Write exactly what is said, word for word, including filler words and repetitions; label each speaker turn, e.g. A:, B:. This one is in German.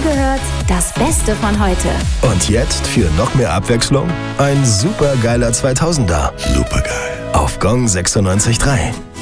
A: gehört, das Beste von heute.
B: Und jetzt für noch mehr Abwechslung ein supergeiler zweitausender.
C: Supergeil.
B: Auf Gong sechsundneunzig Komma drei.